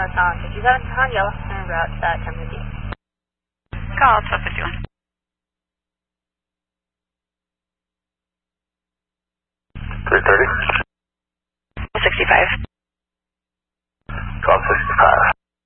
on 57 on yellow, and route 1050. Call 1251. $330.